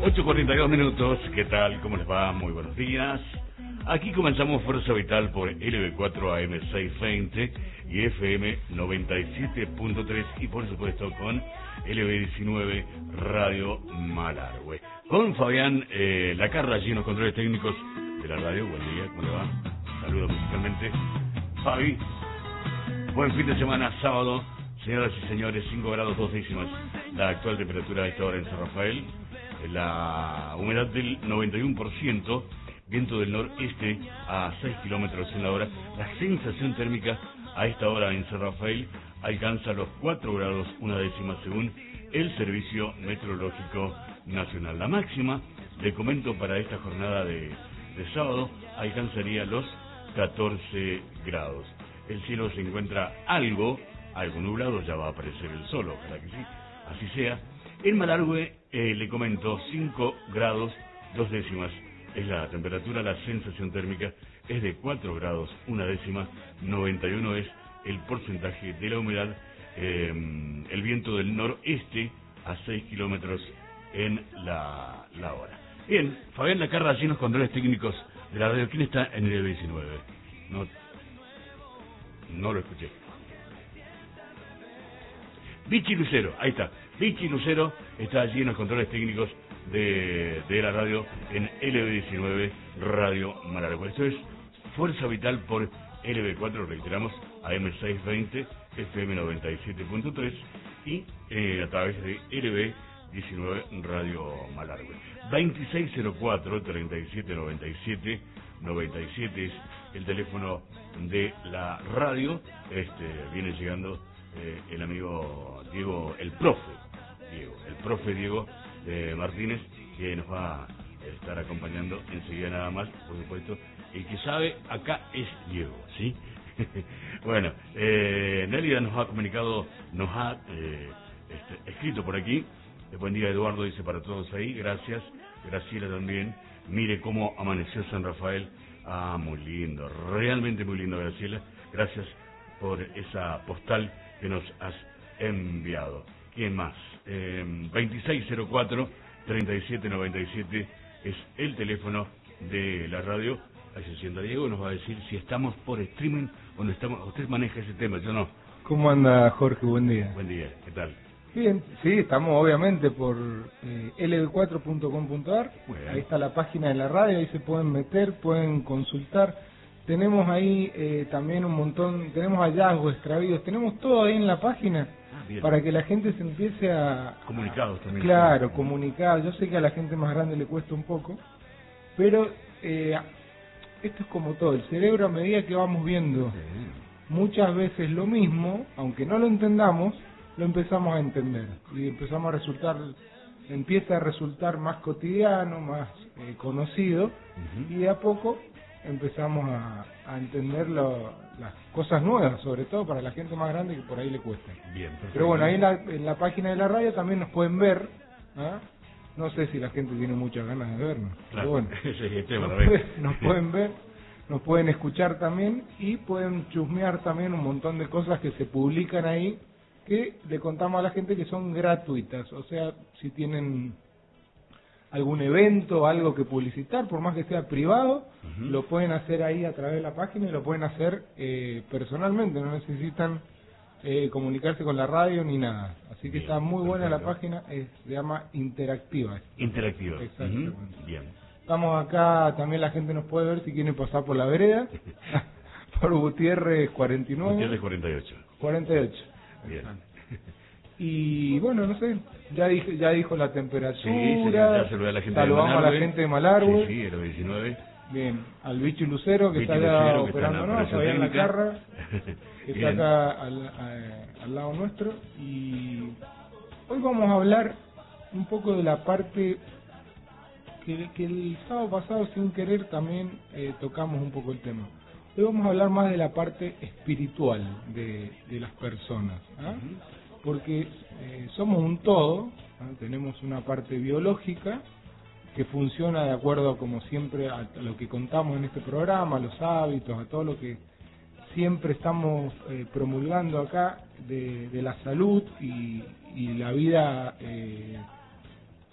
8:42 minutos, ¿qué tal? ¿Cómo les va? Muy buenos días. Aquí comenzamos Fuerza Vital por LB4 AM 620 y FM 97.3 y por supuesto con LB19 Radio Malargüe. Con Fabián Lacarra, allí en los controles técnicos de la radio. Buen día, ¿cómo le va? Saludos musicalmente. Fabi, buen fin de semana, sábado. Señoras y señores, 5 grados 2 décimas la actual temperatura a esta hora en San Rafael. La humedad del 91%, viento del noreste a 6 kilómetros en la hora. La sensación térmica a esta hora en San Rafael alcanza los 4 grados 1 décima según el Servicio Meteorológico Nacional. La máxima, le comento, para esta jornada de sábado alcanzaría los 14 grados. El cielo se encuentra algo nublado, ya va a aparecer el sol, ojalá que sí, así sea. En Malargüe, le comento, 5 grados 2 décimas es la temperatura, la sensación térmica es de 4 grados 1 décima, 91 es el porcentaje de la humedad, el viento del noreste a 6 kilómetros en la hora. Bien, Fabián Lacarra, allí en los controles técnicos de la radio. ¿Quién está en el 19? No lo escuché. Vichy Lucero, ahí está. Vichy Lucero está allí en los controles técnicos de la radio en LB19 Radio Malargüe. Esto es Fuerza Vital por LB4, reiteramos, AM620, FM 97.3 y a través de LB19 Radio Malargüe. 2604-3797, 97 es el teléfono de la radio. Viene llegando el amigo Diego, el profe Diego Martínez, que nos va a estar acompañando enseguida nada más, por supuesto. El que sabe acá es Diego, ¿sí? Bueno, Nélida nos ha comunicado, nos ha escrito por aquí. Buen día, Eduardo, dice para todos ahí, gracias. Graciela también. Mire cómo amaneció San Rafael. Ah, muy lindo, realmente muy lindo, Graciela. Gracias por esa postal que nos has enviado. ¿Quién más? 2604-3797 es el teléfono de la radio. Ahí se sienta Diego, nos va a decir si estamos por streaming o no estamos. Usted maneja ese tema, yo no. ¿Cómo anda, Jorge? Buen día. Buen día, ¿qué tal? Bien, sí, estamos obviamente por lb4.com.ar. Ahí está la página de la radio, ahí se pueden meter, pueden consultar. Tenemos ahí también un montón, tenemos hallazgos, extravíos, tenemos todo ahí en la página para que la gente se empiece a... Comunicados también. Claro, comunicar. Yo sé que a la gente más grande le cuesta un poco, pero esto es como todo, el cerebro, a medida que vamos viendo muchas veces lo mismo, aunque no lo entendamos, lo empezamos a entender y empezamos a empieza a resultar más cotidiano, más conocido, y de a poco empezamos a entender las cosas nuevas, sobre todo para la gente más grande que por ahí le cuesta. Bien, perfecto. Pero bueno, ahí en la página de la radio también nos pueden ver, ¿ah? No sé si la gente tiene muchas ganas de vernos, claro, pero bueno, ese es el tema, nos pueden ver, nos pueden escuchar también y pueden chusmear también un montón de cosas que se publican ahí, que le contamos a la gente que son gratuitas. O sea, si tienen algún evento, algo que publicitar, por más que sea privado, lo pueden hacer ahí a través de la página y lo pueden hacer personalmente, no necesitan comunicarse con la radio ni nada. Así que bien, está muy buena la página, se llama Interactiva. Interactiva. Exactamente. Bien. Estamos acá, también la gente nos puede ver si quieren pasar por la vereda, por Gutiérrez 49. Gutiérrez 48. 48. Bien. Y bueno, no sé, ya dijo la temperatura. Sí, ya saludé a la gente. Saludamos a la gente de Malargüe. Sí, el 19. Bien, al Vichy Lucero que está allá operándonos, allá en la Carra, que está acá al lado nuestro. Y hoy vamos a hablar un poco de la parte que el sábado pasado sin querer también tocamos un poco el tema. Hoy vamos a hablar más de la parte espiritual de las personas, ¿ah? Porque somos un todo, ¿ah? Tenemos una parte biológica que funciona de acuerdo, como siempre, a lo que contamos en este programa, a los hábitos, a todo lo que siempre estamos promulgando acá de la salud y la vida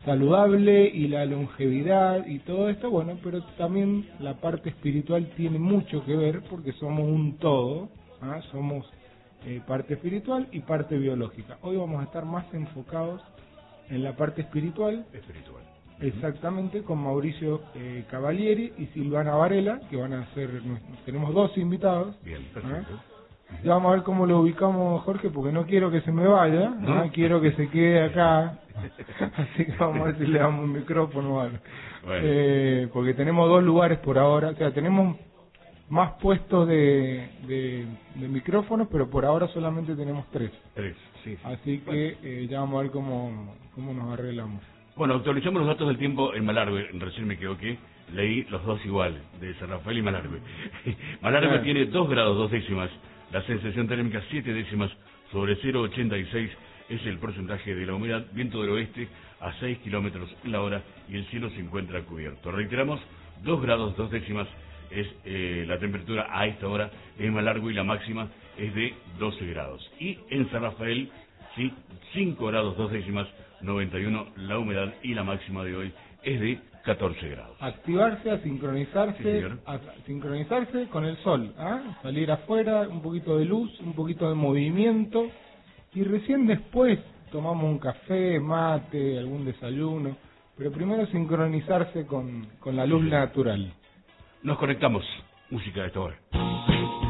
saludable y la longevidad y todo esto, bueno, pero también la parte espiritual tiene mucho que ver porque somos un todo, ¿ah? Somos parte espiritual y parte biológica. Hoy vamos a estar más enfocados en la parte espiritual. Exactamente, con Mauricio Cavalieri y Silvana Varela, que van a ser, tenemos 2 invitados. Bien, perfecto. Ya vamos a ver cómo lo ubicamos, Jorge, porque no quiero que se me vaya, ¿no? Quiero que se quede acá, así que vamos a ver si le damos un micrófono o algo. Bueno. Porque tenemos 2 lugares por ahora, o sea, tenemos más puestos de micrófonos, pero por ahora solamente tenemos 3. Sí. Así que ya vamos a ver cómo nos arreglamos. Bueno, actualizamos los datos del tiempo en Malargüe. Recién me equivoqué, leí los 2 iguales, de San Rafael y Malargüe. Malargüe tiene 2 grados 2 décimas, la sensación térmica 7 décimas sobre 0,86 es el porcentaje de la humedad, viento del oeste a 6 kilómetros la hora y el cielo se encuentra cubierto. Reiteramos, 2 grados 2 décimas es la temperatura a esta hora en Malargüe y la máxima es de 12 grados. Y en San Rafael, sí, 5 grados 2 décimas, 91 la humedad y la máxima de hoy es de 14 grados. Activarse, a sincronizarse, con el sol, salir afuera, un poquito de luz, un poquito de movimiento y recién después tomamos un café, mate, algún desayuno, pero primero sincronizarse con la luz natural. Nos conectamos, música de esta hora.